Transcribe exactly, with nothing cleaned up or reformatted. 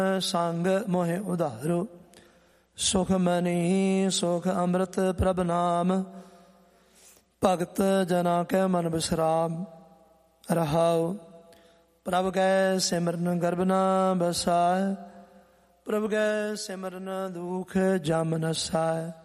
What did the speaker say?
ਸੰਗ ਮੋਹਿ ਉਧਾਰੋ। ਸੁਖ ਮਨੀ ਸੁਖ ਅੰਮ੍ਰਿਤ ਪ੍ਰਭ ਨਾਮ, ਭਗਤ ਜਨਾ ਕੈ ਮਨ ਬਿਸਰਾਮ। ਰਹਾਉ ਪ੍ਰਭ ਕੈ ਸਿਮਰਨ ਗਰਭ ਨ ਬਸਾਇ, ਪ੍ਰਭ ਕੈ ਸਿਮਰਨ ਦੁਖ ਜਮ ਨਸਾਇ।